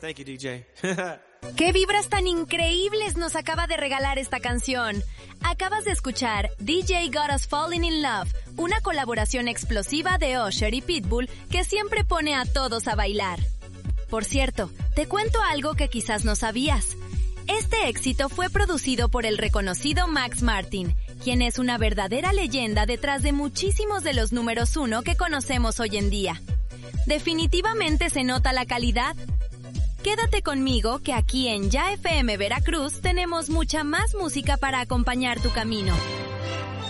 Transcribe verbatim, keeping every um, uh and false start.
Thank you, D J. ¡Qué vibras tan increíbles nos acaba de regalar esta canción! Acabas de escuchar D J Got Us Falling in Love, una colaboración explosiva de Usher y Pitbull que siempre pone a todos a bailar. Por cierto, te cuento algo que quizás no sabías. Este éxito fue producido por el reconocido Max Martin, quien es una verdadera leyenda detrás de muchísimos de los números uno que conocemos hoy en día. Definitivamente se nota la calidad. Quédate conmigo que aquí en Ya F M Veracruz tenemos mucha más música para acompañar tu camino.